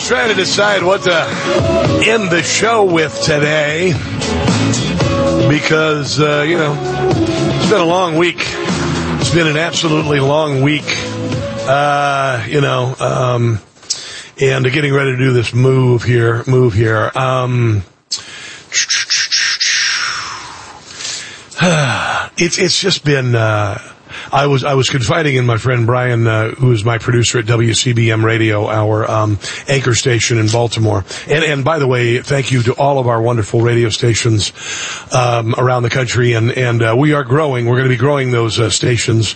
was trying to decide what to end the show with today because, it's been a long week. It's been an absolutely long week, and getting ready to do this move here. It's just been, I was confiding in my friend Brian, who is my producer at WCBM Radio, our anchor station in Baltimore. And by the way, thank you to all of our wonderful radio stations around the country. And we are growing. We're going to be growing those stations.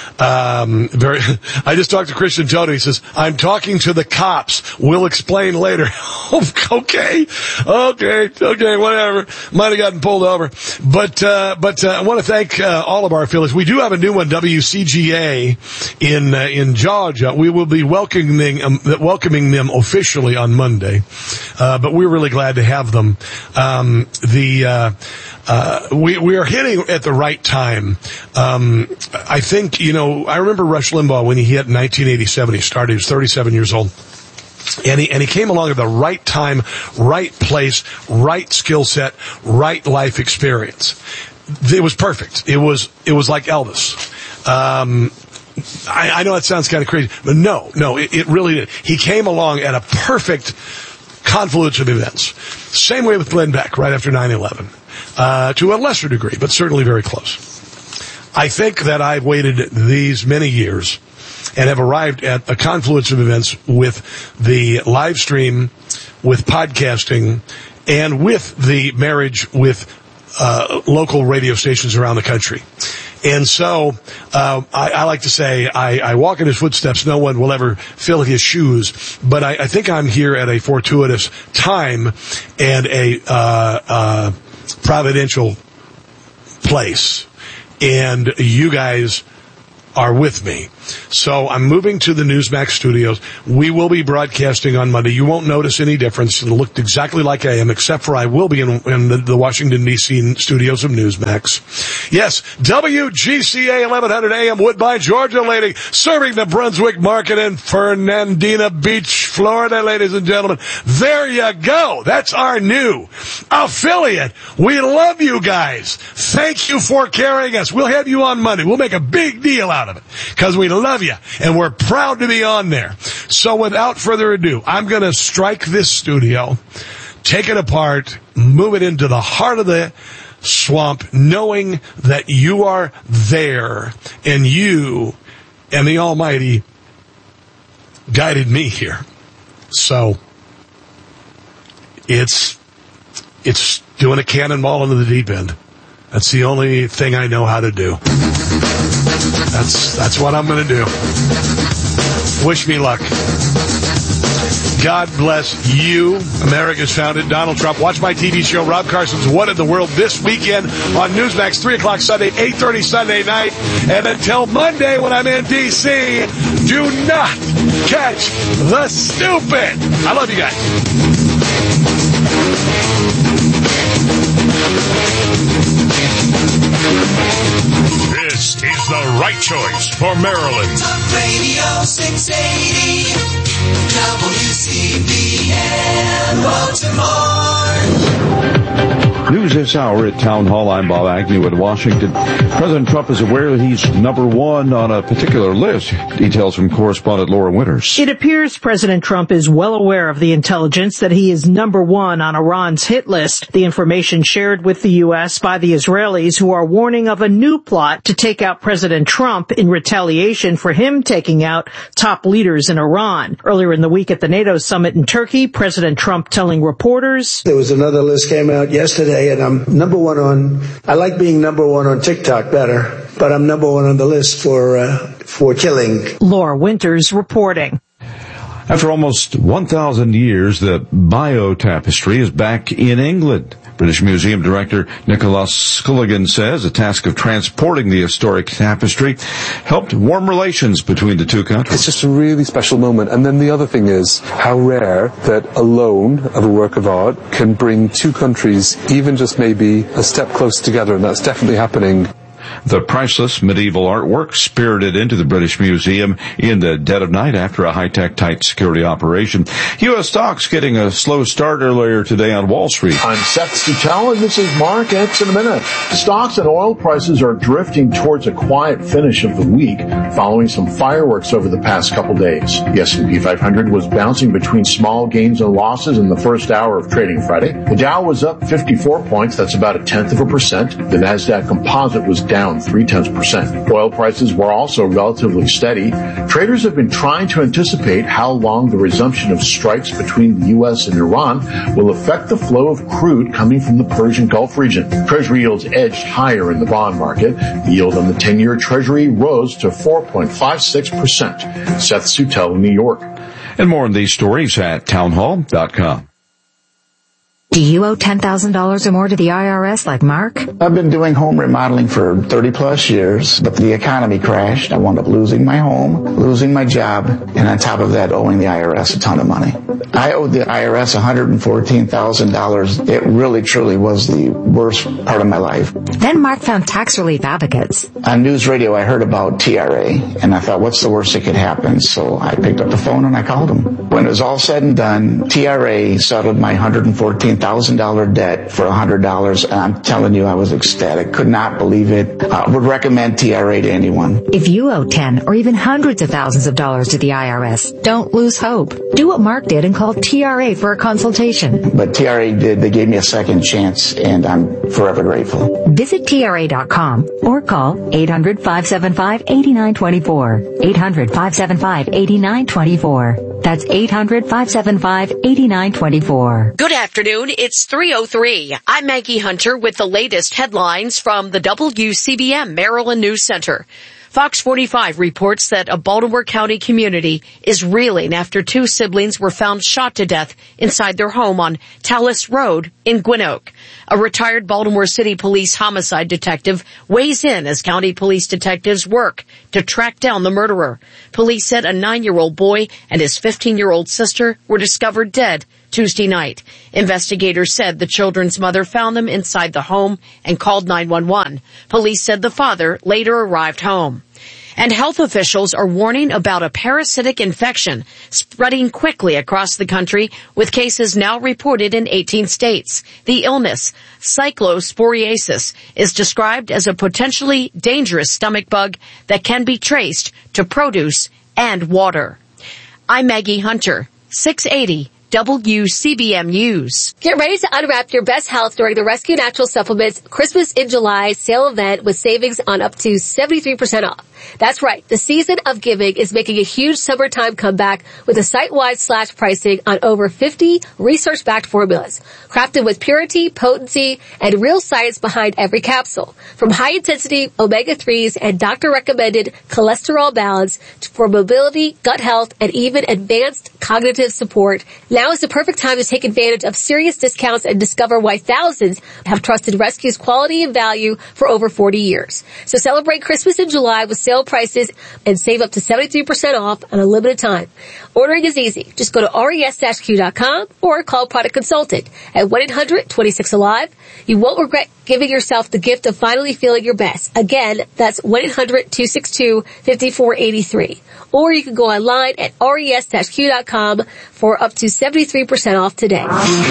I just talked to Christian Toto. He says, I'm talking to the cops. We'll explain later. Okay, whatever. Might have gotten pulled over. But I want to thank all of our affiliates. We do have a new one, WCGA in Georgia. We will be welcoming them officially on Monday. But we're really glad to have them. We are hitting at the right time. I think, I remember Rush Limbaugh when he hit in 1987. He started, he was 37 years old. And he came along at the right time, right place, right skill set, right life experience. It was perfect. It was like Elvis. I know that sounds kind of crazy, but no, it really did. He came along at a perfect confluence of events. Same way with Glenn Beck right after 9/11. To a lesser degree, but certainly very close. I think that I've waited these many years and have arrived at a confluence of events with the live stream, with podcasting, and with the marriage with local radio stations around the country. And so I like to say I walk in his footsteps. No one will ever fill his shoes. But I think I'm here at a fortuitous time and a providential place. And you guys are with me. So I'm moving to the Newsmax studios. We will be broadcasting on Monday. You won't notice any difference. It'll look exactly like I am, except for I will be in the Washington, D.C. studios of Newsmax. Yes, WGCA 1100 AM Woodbine, Georgia, lady, serving the Brunswick Market in Fernandina Beach, Florida, ladies and gentlemen. There you go. That's our new affiliate. We love you guys. Thank you for carrying us. We'll have you on Monday. We'll make a big deal out of it because we love you and we're proud to be on there. So without further ado, I'm going to strike this studio, take it apart, move it into the heart of the swamp, knowing that you are there and you and the Almighty guided me here. So it's doing a cannonball into the deep end. That's the only thing I know how to do. That's what I'm going to do. Wish me luck. God bless you. America's founded Donald Trump. Watch my TV show, Rob Carson's What in the World, this weekend on Newsmax, 3 o'clock Sunday, 8:30 Sunday night. And until Monday when I'm in D.C., do not catch the stupid. I love you guys. This is the right choice for Maryland. Talk Radio 680, WCBN, Baltimore. News this hour at Town Hall. I'm Bob Agnew in Washington. President Trump is aware that he's number one on a particular list. Details from correspondent Laura Winters. It appears President Trump is well aware of the intelligence that he is number one on Iran's hit list. The information shared with the U.S. by the Israelis, who are warning of a new plot to take out President Trump in retaliation for him taking out top leaders in Iran. Earlier in the week at the NATO summit in Turkey, President Trump telling reporters, there was another list came out yesterday, and I'm number one on, I like being number one on TikTok better, but I'm number one on the list for killing. Laura Winters reporting. After almost 1,000 years, the Bayeux Tapestry is back in England. British Museum Director Nicholas Sculligan says the task of transporting the historic tapestry helped warm relations between the two countries. It's just a really special moment. And then the other thing is how rare that a loan of a work of art can bring two countries even just maybe a step closer together, and that's definitely happening. The priceless medieval artwork spirited into the British Museum in the dead of night after a high-tech, tight security operation. U.S. stocks getting a slow start earlier today on Wall Street. I'm Seth Sutell, and this is Markets in a Minute. Stocks and oil prices are drifting towards a quiet finish of the week following some fireworks over the past couple days. The S&P 500 was bouncing between small gains and losses in the first hour of trading Friday. The Dow was up 54 points, that's about 0.1%. The Nasdaq Composite was down 0.3%. Oil prices were also relatively steady. Traders have been trying to anticipate how long the resumption of strikes between the U.S. and Iran will affect the flow of crude coming from the Persian Gulf region. Treasury yields edged higher in the bond market. The yield on the 10-year Treasury rose to 4.56%. Seth Sutell, New York. And more on these stories at townhall.com. Do you owe $10,000 or more to the IRS like Mark? I've been doing home remodeling for 30 plus years, but the economy crashed. I wound up losing my home, losing my job, and on top of that, owing the IRS a ton of money. I owed the IRS $114,000. It really, truly was the worst part of my life. Then Mark found tax relief advocates. On news radio, I heard about TRA, and I thought, what's the worst that could happen? So I picked up the phone and I called them. When it was all said and done, TRA settled my $114,000 debt for $100, and I'm telling you, I was ecstatic. Could not believe it. Would recommend TRA to anyone. If you owe 10 or even hundreds of thousands of dollars to the IRS, don't lose hope. Do what Mark did and call TRA for a consultation. But TRA did. They gave me a second chance, and I'm forever grateful. Visit TRA.com or call 800-575-8924. 800-575-8924. That's 800-575-8924. Good afternoon. It's 3:03. I'm Maggie Hunter with the latest headlines from the WCBM Maryland News Center. Fox 45 reports that a Baltimore County community is reeling after two siblings were found shot to death inside their home on Tallis Road in Gwynn-Oak. A retired Baltimore City Police homicide detective weighs in as county police detectives work to track down the murderer. Police said a 9-year-old boy and his 15-year-old sister were discovered dead Tuesday night. Investigators said the children's mother found them inside the home and called 911. Police said the father later arrived home. And health officials are warning about a parasitic infection spreading quickly across the country, with cases now reported in 18 states. The illness, cyclosporiasis, is described as a potentially dangerous stomach bug that can be traced to produce and water. I'm Maggie Hunter, 680 WCBM News. Get ready to unwrap your best health during the Rescue Natural Supplements Christmas in July sale event with savings on up to 73% off. That's right. The season of giving is making a huge summertime comeback with a site-wide slash pricing on over 50 research-backed formulas, crafted with purity, potency, and real science behind every capsule. From high-intensity omega-3s and doctor-recommended cholesterol balance for mobility, gut health, and even advanced cognitive support. Now is the perfect time to take advantage of serious discounts and discover why thousands have trusted Rescue's quality and value for over 40 years. So celebrate Christmas in July with sale prices and save up to 73% off on a limited time. Ordering is easy. Just go to res-q.com or call Product Consultant at 1-800-26-ALIVE. You won't regret giving yourself the gift of finally feeling your best. Again, that's 1-800-262-5483. Or you can go online at res-q.com for up to 73% off today.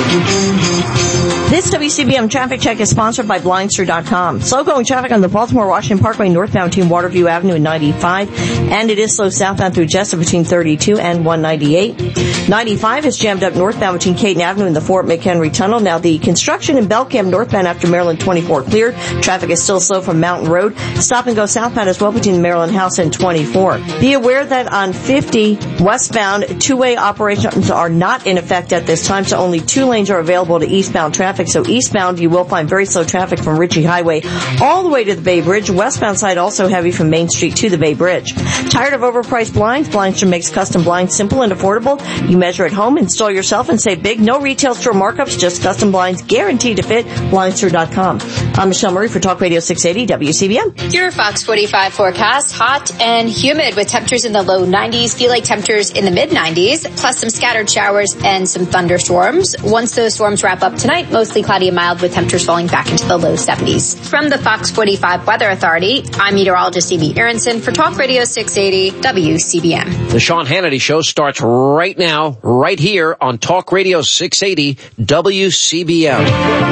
This WCBM traffic check is sponsored by Blindster.com. Slow-going traffic on the Baltimore-Washington Parkway northbound between Waterview Avenue and 95, and it is slow southbound through Jessup between 32 and 198. 95 is jammed up northbound between Caton Avenue and the Fort McHenry Tunnel. Now, the construction in Belcamp northbound after Maryland 24 cleared. Traffic is still slow from Mountain Road. Stop and go southbound as well between Maryland House and 24. Be aware that on 50 westbound, two-way operations are not in effect at this time, so only 2 lanes are available to eastbound traffic. So eastbound, you will find very slow traffic from Ritchie Highway all the way to the Bay Bridge. Westbound side also heavy from Main Street to the Bay Bridge. Tired of overpriced blinds? Blindster makes custom blinds simple and affordable. You measure at home, install yourself, and save big. No retail store markups, just custom blinds guaranteed to fit. Blindster.com. I'm Michelle Murray for Talk Radio 680 WCBM. Your Fox 45 forecast, hot and humid with temperatures in the low 90s, feel like temperatures in the mid 90s, plus some scattered showers and some thunderstorms. Once those storms wrap up tonight, most mostly cloudy and mild with temperatures falling back into the low 70s. From the Fox 45 Weather Authority, I'm meteorologist Amy Aronson for Talk Radio 680 WCBM. The Sean Hannity Show starts right now, right here on Talk Radio 680 WCBM.